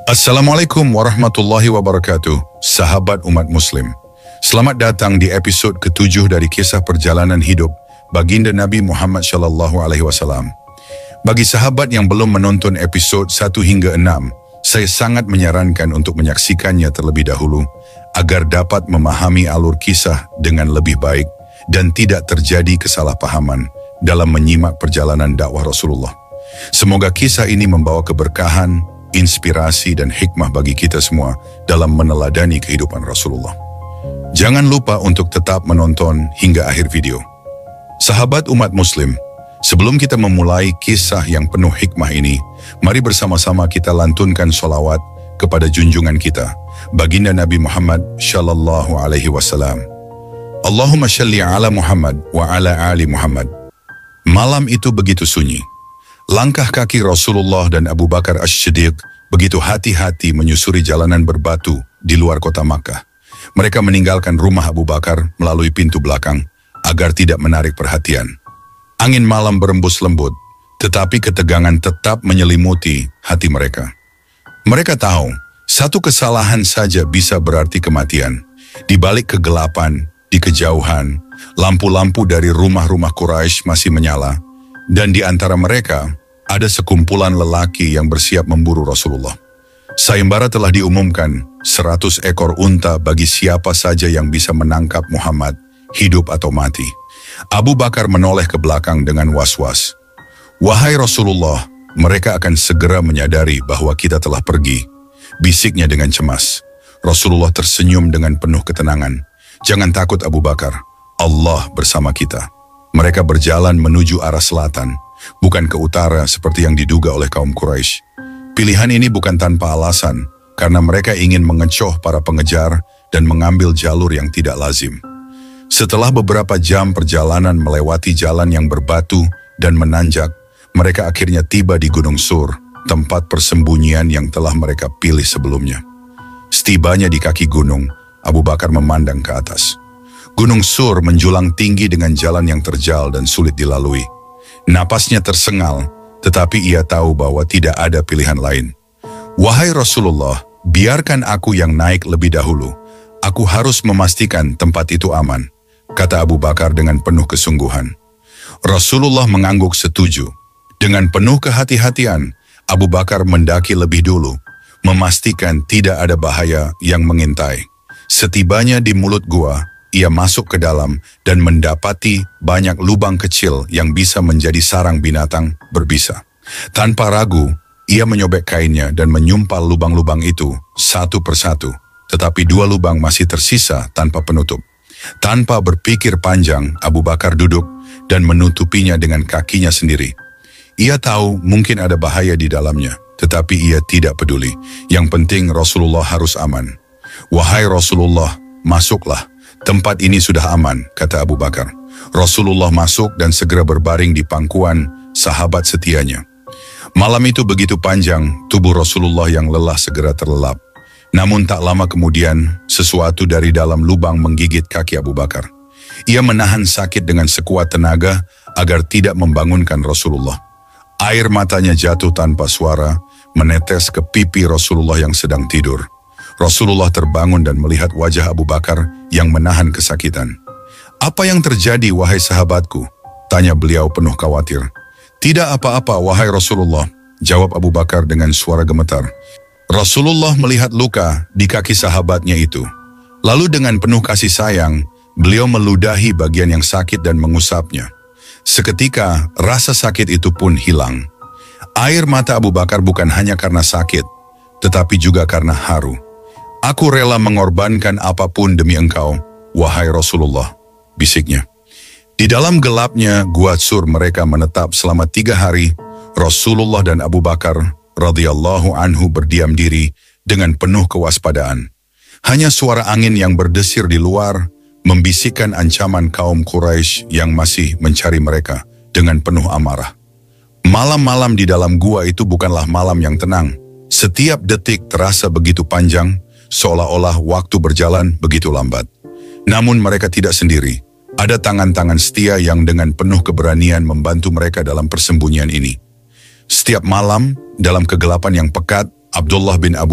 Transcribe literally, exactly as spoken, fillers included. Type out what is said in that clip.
Assalamualaikum warahmatullahi wabarakatuh, sahabat umat muslim. Selamat datang di episod ketujuh dari kisah perjalanan hidup baginda Nabi Muhammad Shallallahu Alaihi Wasallam. Bagi sahabat yang belum menonton episod satu hingga enam, saya sangat menyarankan untuk menyaksikannya terlebih dahulu agar dapat memahami alur kisah dengan lebih baik dan tidak terjadi kesalahpahaman dalam menyimak perjalanan dakwah Rasulullah. Semoga kisah ini membawa keberkahan, inspirasi dan hikmah bagi kita semua dalam meneladani kehidupan Rasulullah. Jangan lupa untuk tetap menonton hingga akhir video. Sahabat umat muslim, sebelum kita memulai kisah yang penuh hikmah ini, mari bersama-sama kita lantunkan sholawat kepada junjungan kita, baginda Nabi Muhammad Shallallahu Alaihi Wasallam. Allahumma shalli ala Muhammad wa ala ali Muhammad. Malam itu begitu sunyi. Langkah kaki Rasulullah dan Abu Bakar As-Siddiq begitu hati-hati menyusuri jalanan berbatu di luar kota Makkah. Mereka meninggalkan rumah Abu Bakar melalui pintu belakang agar tidak menarik perhatian. Angin malam berembus lembut, tetapi ketegangan tetap menyelimuti hati mereka. Mereka tahu, satu kesalahan saja bisa berarti kematian. Di balik kegelapan, di kejauhan, lampu-lampu dari rumah-rumah Quraisy masih menyala. Dan di antara mereka, ada sekumpulan lelaki yang bersiap memburu Rasulullah. Sayembara telah diumumkan, seratus ekor unta bagi siapa saja yang bisa menangkap Muhammad, hidup atau mati. Abu Bakar menoleh ke belakang dengan was-was. Wahai Rasulullah, mereka akan segera menyadari bahwa kita telah pergi. Bisiknya dengan cemas. Rasulullah tersenyum dengan penuh ketenangan. Jangan takut Abu Bakar, Allah bersama kita. Mereka berjalan menuju arah selatan, bukan ke utara seperti yang diduga oleh kaum Quraisy. Pilihan ini bukan tanpa alasan, karena mereka ingin mengecoh para pengejar dan mengambil jalur yang tidak lazim. Setelah beberapa jam perjalanan melewati jalan yang berbatu dan menanjak, mereka akhirnya tiba di Gunung Sur, tempat persembunyian yang telah mereka pilih sebelumnya. Setibanya di kaki gunung, Abu Bakar memandang ke atas. Gunung Sur menjulang tinggi dengan jalan yang terjal dan sulit dilalui. Napasnya tersengal, tetapi ia tahu bahwa tidak ada pilihan lain. Wahai Rasulullah, biarkan aku yang naik lebih dahulu. Aku harus memastikan tempat itu aman, kata Abu Bakar dengan penuh kesungguhan. Rasulullah mengangguk setuju. Dengan penuh kehati-hatian, Abu Bakar mendaki lebih dulu, memastikan tidak ada bahaya yang mengintai. Setibanya di mulut gua, ia masuk ke dalam dan mendapati banyak lubang kecil yang bisa menjadi sarang binatang berbisa. Tanpa ragu, ia menyobek kainnya dan menyumpal lubang-lubang itu satu persatu, tetapi dua lubang masih tersisa tanpa penutup. Tanpa berpikir panjang, Abu Bakar duduk dan menutupinya dengan kakinya sendiri. Ia tahu mungkin ada bahaya di dalamnya, tetapi ia tidak peduli. Yang penting Rasulullah harus aman. Wahai Rasulullah, masuklah. Tempat ini sudah aman, kata Abu Bakar. Rasulullah masuk dan segera berbaring di pangkuan sahabat setianya. Malam itu begitu panjang, tubuh Rasulullah yang lelah segera terlelap. Namun tak lama kemudian, sesuatu dari dalam lubang menggigit kaki Abu Bakar. Ia menahan sakit dengan sekuat tenaga agar tidak membangunkan Rasulullah. Air matanya jatuh tanpa suara, menetes ke pipi Rasulullah yang sedang tidur. Rasulullah terbangun dan melihat wajah Abu Bakar yang menahan kesakitan. Apa yang terjadi, wahai sahabatku? Tanya beliau penuh khawatir. Tidak apa-apa, wahai Rasulullah, jawab Abu Bakar dengan suara gemetar. Rasulullah melihat luka di kaki sahabatnya itu. Lalu dengan penuh kasih sayang, beliau meludahi bagian yang sakit dan mengusapnya. Seketika, rasa sakit itu pun hilang. Air mata Abu Bakar bukan hanya karena sakit, tetapi juga karena haru. Aku rela mengorbankan apapun demi engkau, wahai Rasulullah, bisiknya. Di dalam gelapnya Gua Sur mereka menetap selama tiga hari. Rasulullah dan Abu Bakar radhiyallahu anhu berdiam diri dengan penuh kewaspadaan. Hanya suara angin yang berdesir di luar membisikkan ancaman kaum Quraisy yang masih mencari mereka dengan penuh amarah. Malam-malam di dalam gua itu bukanlah malam yang tenang. Setiap detik terasa begitu panjang, seolah-olah waktu berjalan begitu lambat. Namun mereka tidak sendiri. Ada tangan-tangan setia yang dengan penuh keberanian membantu mereka dalam persembunyian ini. Setiap malam, dalam kegelapan yang pekat, Abdullah bin Abu